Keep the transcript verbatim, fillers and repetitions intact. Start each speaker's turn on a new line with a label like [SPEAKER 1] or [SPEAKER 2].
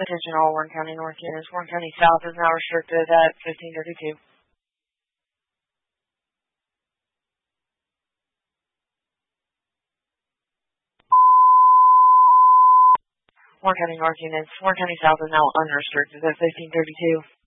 [SPEAKER 1] Attention all Warren County North units. Warren County South is now restricted at fifteen thirty-two. Warren County North units. Warren County South is now unrestricted at fifteen thirty-two.